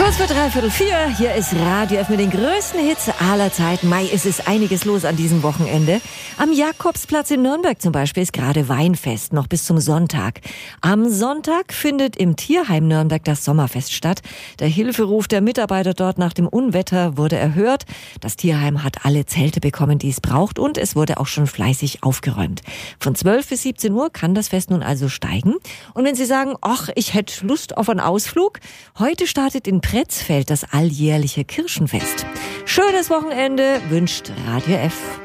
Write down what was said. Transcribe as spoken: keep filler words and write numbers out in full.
Kurz vor dreiviertel vier, hier ist Radio F mit den größten Hits aller Zeiten. Mai, es ist einiges los an diesem Wochenende. Am Jakobsplatz in Nürnberg zum Beispiel ist gerade Weinfest, noch bis zum Sonntag. Am Sonntag findet im Tierheim Nürnberg das Sommerfest statt. Der Hilferuf der Mitarbeiter dort nach dem Unwetter wurde erhört. Das Tierheim hat alle Zelte bekommen, die es braucht, und es wurde auch schon fleißig aufgeräumt. Von zwölf bis siebzehn Uhr kann das Fest nun also steigen. Und wenn Sie sagen, ach, ich hätte Lust auf einen Ausflug, heute startet in Pretzfeld das alljährliche Kirschenfest. Schönes Wochenende wünscht Radio F.